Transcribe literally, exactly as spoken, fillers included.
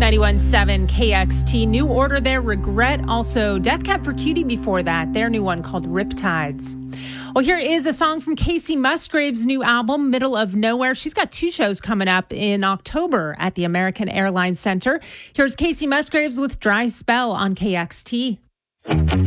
ninety-one point seven K X T. New Order there, Regret. Also, Death Cab for Cutie before that. Their new one called Riptides. Well, here is a song from Kacey Musgraves' new album, Middle of Nowhere. She's got two shows coming up in October at the American Airlines Center. Here's Kacey Musgraves with Dry Spell on K X T.